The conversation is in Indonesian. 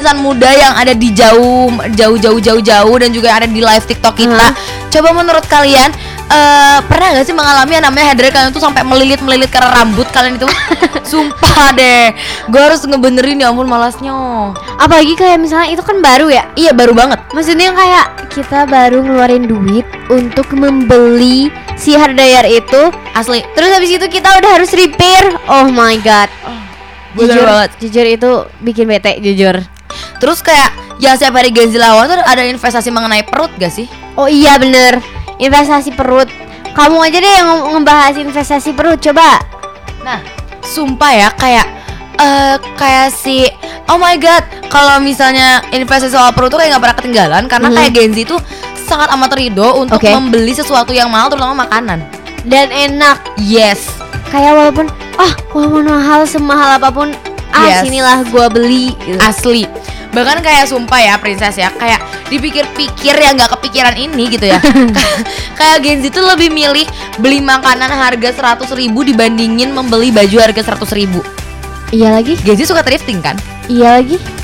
insan muda yang ada di jauh dan juga yang ada di live TikTok kita. Coba menurut kalian pernah gak sih mengalami yang namanya hair dryer kalian tuh sampai melilit karena rambut kalian itu? Sumpah deh, gue harus ngebenerin, ya ampun malasnya. Apalagi kayak misalnya itu kan baru ya. Iya baru banget. Maksudnya kayak kita baru ngeluarin duit untuk membeli si hair dryer itu. Asli. Terus habis itu kita udah harus repair. Oh my god. Bener banget. Jujur itu bikin bete, jujur. Terus kayak ya setiap hari Gen Z lawan tuh ada investasi mengenai perut gak sih? Oh iya bener, investasi perut. Kamu aja deh yang ngebahas investasi perut, coba. Nah, sumpah ya kayak si oh my god, kalau misalnya investasi soal perut tuh kayak gak pernah ketinggalan. Karena kayak Gen Z tuh sangat amat ridho untuk membeli sesuatu yang mahal, terutama makanan. Dan enak. Yes. Kayak walaupun mahal, semahal apapun, sinilah gua beli gitu. Asli. Bahkan kayak sumpah ya princess ya, kayak dipikir-pikir ya nggak kepikiran ini gitu ya. Kayak Gen Z tuh lebih milih beli makanan harga 100.000 dibandingin membeli baju harga 100.000. Iya lagi. Gen Z suka thrifting kan? Iya lagi.